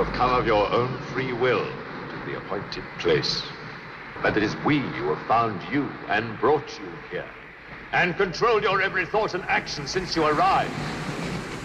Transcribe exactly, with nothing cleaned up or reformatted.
have come of your own free will to the appointed place. But it is we who have found you and brought you here, and controlled your every thought and action since you arrived.